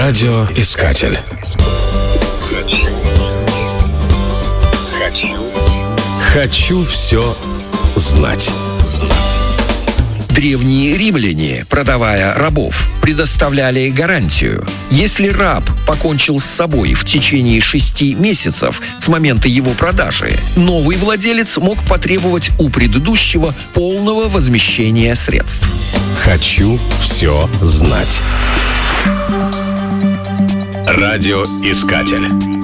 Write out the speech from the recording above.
Радиоискатель. Хочу все знать. Древние римляне, продавая рабов, предоставляли гарантию. Если раб покончил с собой в течение 6 месяцев с момента его продажи, новый владелец мог потребовать у предыдущего полного возмещения средств. Хочу все знать. Радиоискатель.